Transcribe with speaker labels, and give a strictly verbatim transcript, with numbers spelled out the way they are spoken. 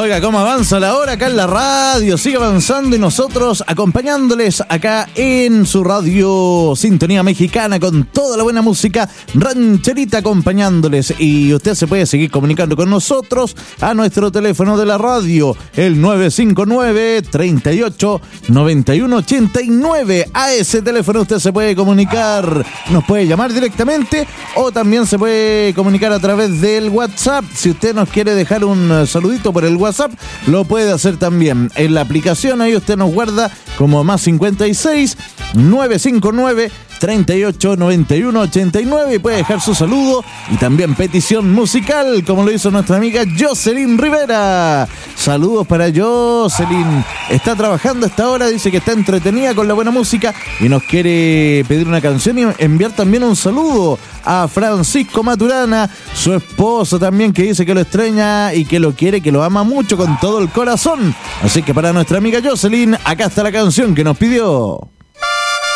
Speaker 1: Oiga, cómo avanza la hora acá en la radio, sigue avanzando y nosotros acompañándoles acá en su radio Sintonía Mexicana con toda la buena música rancherita acompañándoles. Y usted se puede seguir comunicando con nosotros a nuestro teléfono de la radio, el nueve cinco nueve, treinta y ocho, noventa y uno ochenta y nueve. A ese teléfono usted se puede comunicar, nos puede llamar directamente o también se puede comunicar a través del WhatsApp. Si usted nos quiere dejar un saludito por el WhatsApp, lo puede hacer también en la aplicación. Ahí usted nos guarda como más cincuenta y seis, novecientos cincuenta y nueve, treinta y ocho, noventa y uno ochenta y nueve y puede dejar su saludo y también petición musical, como lo hizo nuestra amiga Jocelyn Rivera. Saludos para Jocelyn. Está trabajando a esta hora, dice que está entretenida con la buena música y nos quiere pedir una canción y enviar también un saludo a Francisco Maturana, su esposo también, que dice que lo extraña y que lo quiere, que lo ama mucho con todo el corazón. Así que para nuestra amiga Jocelyn, acá está la canción que nos pidió.